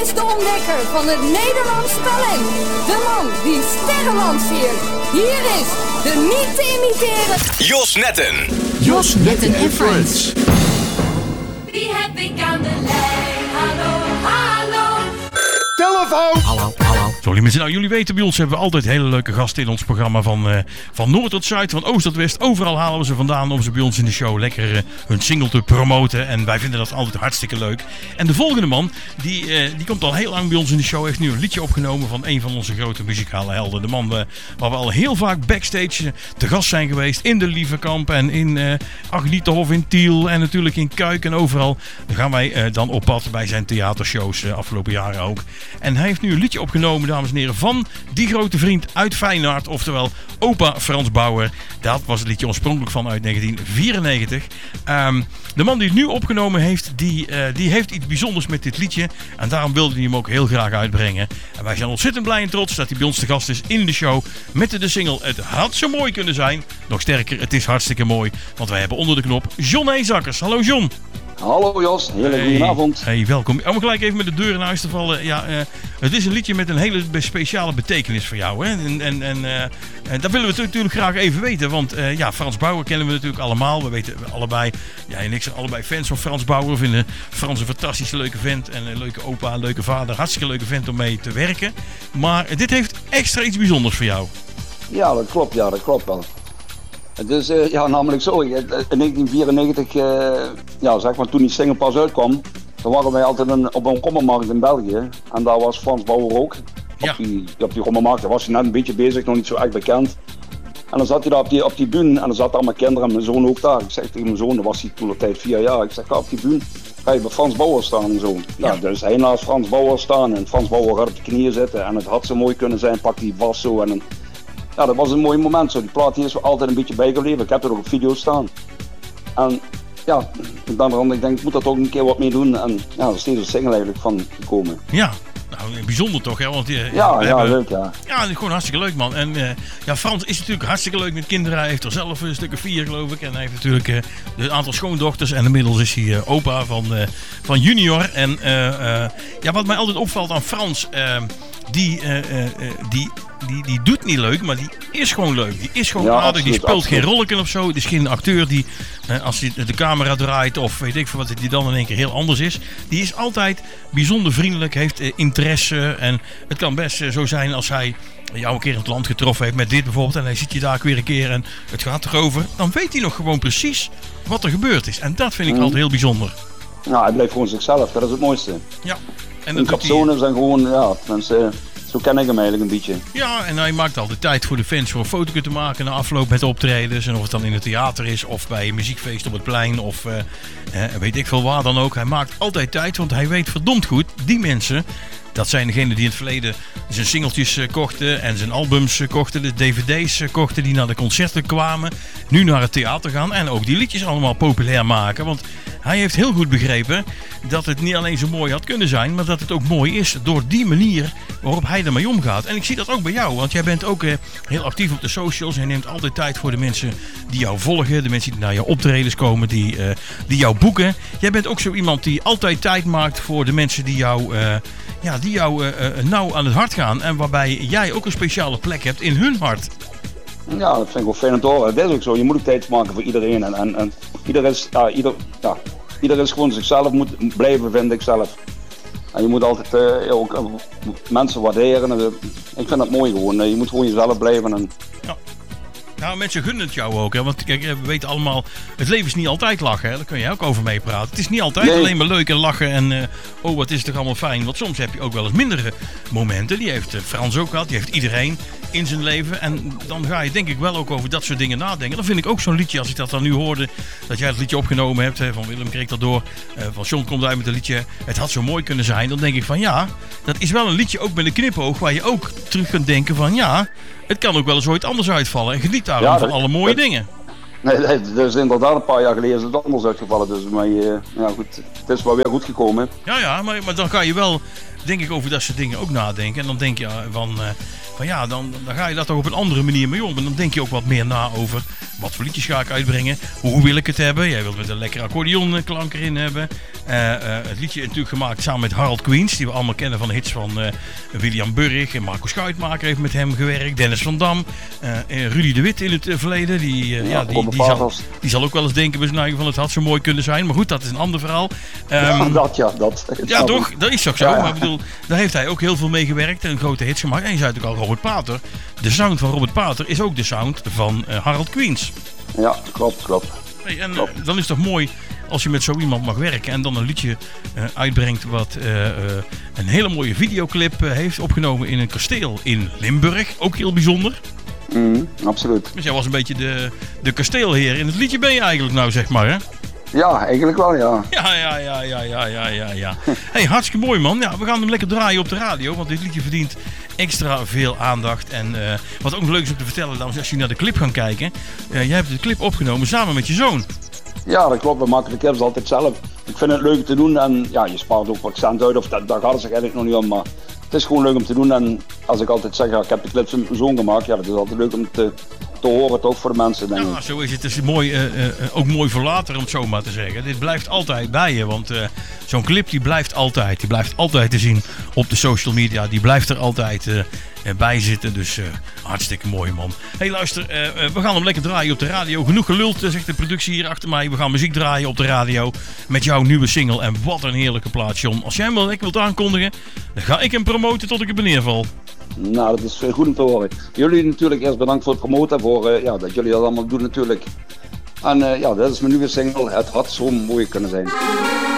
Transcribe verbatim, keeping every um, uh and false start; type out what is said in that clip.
is de ontdekker van het Nederlands talent. De man die sterren lanceert. Hier is de niet te imiteren Jos Netten. Jos Netten en Friends. Wie heb ik aan de lijn? Hallo, hallo. Telefoon! Hallo, hallo. Sorry mensen, nou jullie weten, bij ons hebben we altijd hele leuke gasten in ons programma. Van, uh, van Noord tot Zuid, van Oost tot West. Overal halen we ze vandaan om ze bij ons in de show lekker uh, hun single te promoten. En wij vinden dat altijd hartstikke leuk. En de volgende man, die, uh, die komt al heel lang bij ons in de show. Heeft nu een liedje opgenomen van een van onze grote muzikale helden. De man uh, waar we al heel vaak backstage uh, te gast zijn geweest. In de Lievekamp en in uh, Agnietenhof in Tiel. En natuurlijk in Kuik en overal. Dan gaan wij uh, dan op pad bij zijn theatershows uh, afgelopen jaren ook. En hij heeft nu een liedje opgenomen, dames en heren, van die grote vriend uit Feyenoord, oftewel opa Frans Bauer. Dat was het liedje oorspronkelijk van uit negentien vierennegentig. Um, de man die het nu opgenomen heeft, die, uh, die heeft iets bijzonders met dit liedje. En daarom wilde hij hem ook heel graag uitbrengen. En wij zijn ontzettend blij en trots dat hij bij ons te gast is in de show. Met de single Het had zo mooi kunnen zijn. Nog sterker, het is hartstikke mooi. Want wij hebben onder de knop John Ezakkers. Hallo John. Hallo Jos, hele hey, goede avond. Hey, welkom. Om gelijk even met de deur in huis te vallen. Ja, uh, het is een liedje met een hele speciale betekenis voor jou. Hè? En, en, en uh, dat willen we natuurlijk graag even weten. Want uh, ja, Frans Bauer kennen we natuurlijk allemaal. We weten allebei, jij en ik zijn allebei fans van Frans Bauer. We vinden Frans een fantastische leuke vent. En een leuke opa, een leuke vader. Hartstikke leuke vent om mee te werken. Maar uh, dit heeft extra iets bijzonders voor jou. Ja, dat klopt. Ja, dat klopt wel. Het is uh, ja, namelijk zo, in negentien vierennegentig, uh, ja, zeg maar, toen die single pas uitkwam, dan waren wij altijd een, op een rommelmarkt in België. En daar was Frans Bauer ook. Ja. Op die, op die rommelmarkt, daar was hij net een beetje bezig, nog niet zo echt bekend. En dan zat hij daar op die, op die bühne en dan zaten allemaal kinderen en mijn zoon ook daar. Ik zeg tegen mijn zoon, dat was hij toen de tijd vier jaar, ik zeg, ga op die bühne, ga je bij Frans Bauer staan en zo. Ja, ja. Dus hij naast Frans Bauer staan en Frans Bauer gaat op de knieën zitten en het had zo mooi kunnen zijn, pakt hij vast zo en een... Ja, dat was een mooi moment zo. Die plaat hier is altijd een beetje bijgebleven. Ik heb er ook op video staan. En ja, ik ben er, ik denk, ik moet dat ook een keer wat mee doen. En ja, er is steeds een single eigenlijk van gekomen. Ja, nou bijzonder toch, hè? Want, uh, ja, we ja, hebben... leuk, ja. Ja, gewoon hartstikke leuk, man. En uh, ja, Frans is natuurlijk hartstikke leuk met kinderen. Hij heeft er zelf een stuk of vier, geloof ik. En hij heeft natuurlijk uh, een aantal schoondochters. En inmiddels is hij uh, opa van, uh, van Junior. En uh, uh, ja, wat mij altijd opvalt aan Frans, uh, die, uh, uh, die, die, die doet niet leuk, maar die is gewoon leuk. Die is gewoon ja, aardig. absoluut, die speelt absoluut. geen rolletje of zo. Het is geen acteur die, uh, als hij de camera draait of weet ik veel wat, die dan in één keer heel anders is. Die is altijd bijzonder vriendelijk, heeft uh, interesse. En het kan best uh, zo zijn als hij jou een keer in het land getroffen heeft met dit bijvoorbeeld. En hij ziet je daar weer een keer en het gaat erover. Dan weet hij nog gewoon precies wat er gebeurd is. En dat vind ik mm. altijd heel bijzonder. Nou, hij blijft gewoon zichzelf. Dat is het mooiste. Ja. En de personen zijn gewoon, ja, mensen... Zo ken ik hem eigenlijk een beetje. Ja, en hij maakt altijd tijd voor de fans voor een foto te maken na afloop met optredens. En of het dan in het theater is of bij een muziekfeest op het plein of uh, uh, weet ik veel waar dan ook. Hij maakt altijd tijd, want hij weet verdomd goed, die mensen, dat zijn degenen die in het verleden zijn singeltjes uh, kochten en zijn albums uh, kochten, de dvd's uh, kochten, die naar de concerten kwamen, nu naar het theater gaan en ook die liedjes allemaal populair maken. Want hij heeft heel goed begrepen dat het niet alleen zo mooi had kunnen zijn, maar dat het ook mooi is door die manier waarop hij ermee omgaat. En ik zie dat ook bij jou, want jij bent ook uh, heel actief op de socials. Hij neemt altijd tijd voor de mensen die jou volgen, de mensen die naar jouw optredens komen, die, uh, die jou boeken. Jij bent ook zo iemand die altijd tijd maakt voor de mensen die jou, uh, ja, die jou uh, uh, nauw aan het hart gaan. En waarbij jij ook een speciale plek hebt in hun hart. Ja, dat vind ik wel fijn om te horen. Dat is ook zo. Je moet ook tijd maken voor iedereen. En, en, en ieder, is, ja, ieder, ja, ieder is gewoon zichzelf moet blijven, vind ik zelf. En je moet altijd uh, ook uh, mensen waarderen. Uh, ik vind dat mooi gewoon. Uh, je moet gewoon jezelf blijven. En... Ja. Nou, mensen gunnen het jou ook, hè? Want kijk, we weten allemaal, het leven is niet altijd lachen, hè? Daar kun je ook over meepraten. Het is niet altijd nee. alleen maar leuk en lachen en uh, oh, wat is het toch allemaal fijn. Want soms heb je ook wel eens mindere momenten. Die heeft uh, Frans ook gehad, die heeft iedereen in zijn leven. En dan ga je denk ik wel ook over dat soort dingen nadenken. Dan vind ik ook zo'n liedje, als ik dat dan nu hoorde, dat jij het liedje opgenomen hebt, hè, van Willem kreeg dat door, uh, van John komt uit met een liedje, het had zo mooi kunnen zijn. Dan denk ik van ja, dat is wel een liedje ook met een knipoog, waar je ook terug kunt denken van ja, het kan ook wel eens ooit anders uitvallen. En geniet daarom ja, van alle mooie dat, dingen. Nee, nee, dus inderdaad een paar jaar geleden is het anders uitgevallen. Dus maar, uh, ja, goed, het is wel weer goed gekomen. Ja, ja, maar, maar dan ga je wel denk ik over dat soort dingen ook nadenken. En dan denk je van, uh, van ja, dan, dan ga je daar toch op een andere manier mee om. En dan denk je ook wat meer na over wat voor liedjes ga ik uitbrengen. Hoe wil ik het hebben? Jij wilt met een lekkere accordeonklank erin hebben. Uh, uh, het liedje is natuurlijk gemaakt samen met Harold Queens, die we allemaal kennen van de hits van uh, William Burg. En Marco Schuitmaker heeft met hem gewerkt. Dennis van Dam. Uh, uh, Rudy de Wit in het uh, verleden. Die, uh, ja, ja, die, die, zal, die zal ook wel eens denken bij zijn eigen van het had zo mooi kunnen zijn. Maar goed, dat is een ander verhaal. Um, ja, dat ja. Dat, ja, toch? Dat is toch zo. Ja, ja. Maar ik bedoel, daar heeft hij ook heel veel mee gewerkt en grote hits gemaakt. En je zei natuurlijk al Robert Pater. De sound van Robert Pater is ook de sound van uh, Harold Queens. Ja, klopt, klopt. Hey, en klopt. Uh, dan is het toch mooi als je met zo iemand mag werken en dan een liedje uh, uitbrengt wat uh, uh, een hele mooie videoclip uh, heeft opgenomen in een kasteel in Limburg. Ook heel bijzonder. Mm, absoluut. Dus jij was een beetje de, de kasteelheer in het liedje ben je eigenlijk nou, zeg maar, hè? Ja, eigenlijk wel, ja. Ja, ja, ja, ja, ja, ja, ja, ja. Hey, hartstikke mooi, man. Ja, we gaan hem lekker draaien op de radio, want dit liedje verdient extra veel aandacht. En uh, wat ook leuk is om te vertellen, dames, als je naar de clip gaat kijken, uh, jij hebt de clip opgenomen samen met je zoon. Ja, dat klopt. We maken de clips altijd zelf. Ik vind het leuk te doen en ja, je spaart ook wat cent uit, of dat, daar gaat het zich eigenlijk nog niet om, maar het is gewoon leuk om te doen. En als ik altijd zeg, ja, ik heb de clips met mijn zoon gemaakt, ja, dat is altijd leuk om te, te horen, toch voor de mensen, denk ik. Ja, zo is het. Het is mooi, uh, uh, ook mooi voor later, om het zo maar te zeggen. Dit blijft altijd bij je, want uh, zo'n clip die blijft altijd, die blijft altijd te zien op de social media, die blijft er altijd uh, bij zitten. Dus uh, hartstikke mooi, man. Hey, luister, uh, uh, we gaan hem lekker draaien op de radio. Genoeg geluld, uh, zegt de productie hier achter mij. We gaan muziek draaien op de radio met jouw nieuwe single. En wat een heerlijke plaat, John. Als jij hem wel lekker wilt aankondigen, dan ga ik hem promoten tot ik er neerval. Nou, dat is veel goed om te horen. Jullie natuurlijk eerst bedankt voor het promoten, voor uh, ja, dat jullie dat allemaal doen natuurlijk. En uh, ja, dat is mijn nieuwe single. Het had zo mooi kunnen zijn.